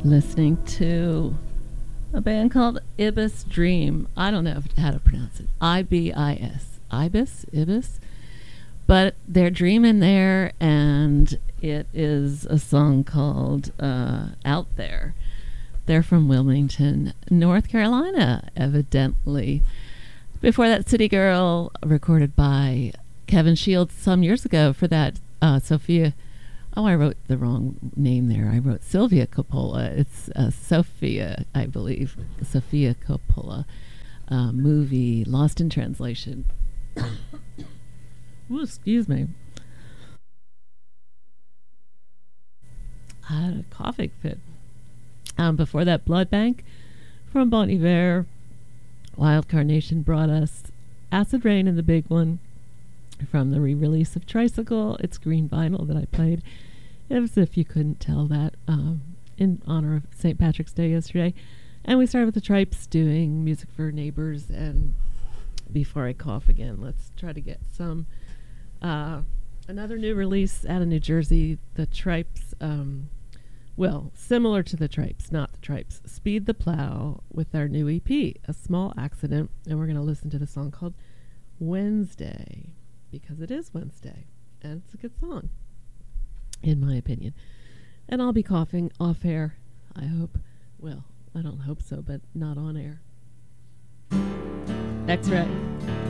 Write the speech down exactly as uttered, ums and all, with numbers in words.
Listening to a band called Ibis Dream. I don't know how to pronounce it. I B I S. Ibis? Ibis? But they're dreaming there, and it is a song called uh, Out There. They're from Wilmington, North Carolina, evidently. Before that, City Girl, recorded by Kevin Shields some years ago for that uh, Sophia. Oh, I wrote the wrong name there. I wrote Sylvia Coppola. It's uh, Sophia, I believe. Sophia Coppola uh, movie, Lost in Translation. Ooh, excuse me. I had a coughing fit. Um, before that, Blood Bank from Bon Iver. Wild Carnation brought us Acid Rain and the big one from the re-release of Tricycle. It's green vinyl that I played. As if you couldn't tell that, um, in honor of Saint Patrick's Day yesterday. And we started with the Tripes doing music for neighbors. And before I cough again, let's try to get some uh, another new release out of New Jersey. The Tripes, um, well, similar to the Tripes, not the Tripes. Speed the Plow with our new E P, A Small Accident. And we're going to listen to the song called Wednesday, because it is Wednesday, and it's a good song, in my opinion. And I'll be coughing off air, I hope. Well, I don't hope so, but not on air. X-Ray.